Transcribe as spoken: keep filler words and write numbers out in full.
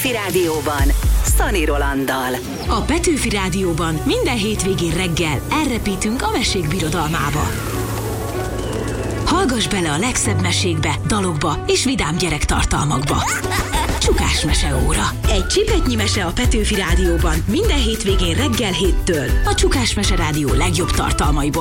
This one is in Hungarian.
Rádióban Szani Rolanddal. A Petőfi Rádióban minden hétvégén reggel elrepítünk a mesék birodalmába. Hallgass bele a legszebb mesékbe, dalokba és vidám gyerektartalmakba. Csukás meseóra. Egy csipetnyi mese a Petőfi Rádióban minden hétvégén reggel héttől. A Csukás Mese Rádió legjobb tartalmaiból.